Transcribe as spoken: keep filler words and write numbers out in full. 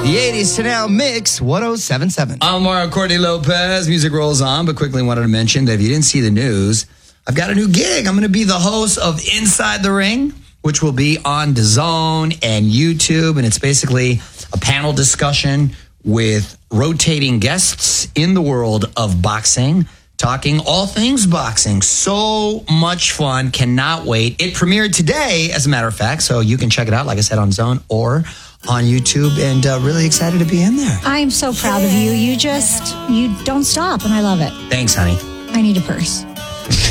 The eighties to now mix one oh seven point seven. I'm Mario Courtney Lopez. Music rolls on, but quickly wanted to mention that if you didn't see the news, I've got a new gig. I'm going to be the host of Inside the Ring, which will be on DAZN and YouTube. And it's basically a panel discussion with rotating guests in the world of boxing, talking all things boxing. So much fun. Cannot wait. It premiered today, as a matter of fact, so you can check it out, like I said, on DAZN or on YouTube, and uh, really excited to be in there. I'm so proud of you. You just, you don't stop, and I love it. Thanks, honey. I need a purse.